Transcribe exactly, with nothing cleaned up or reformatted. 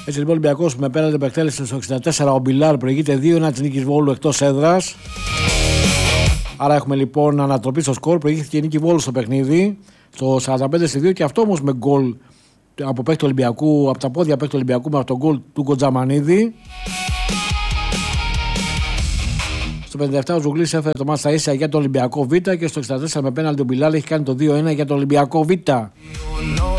Έτσι λοιπόν ο Ολυμπιακός με πέναλτι που εκτέλεσε στο εξήντα τέσσερα, ο Μπιλάρ προηγείται δύο ένα της νίκης Βόλου εκτός έδρας. Άρα έχουμε λοιπόν ανατροπή στο σκορ, προηγήθηκε η νίκη Βόλου στο παιχνίδι στο σαράντα πέντε δύο και αυτό όμως με γκολ από παίκτη του Ολυμπιακού, από τα πόδια παίκτη του Ολυμπιακού με τον γκολ του Κοντζαμανίδη. Στο πενήντα επτά ο Ζουγλής έφερε το μάτς στα ίσια για το Ολυμπιακό Β και στο εξήντα τέσσερα με πέναλτι ο Μπιλάλ έχει κάνει το δύο ένα για το Ολυμπιακό Β.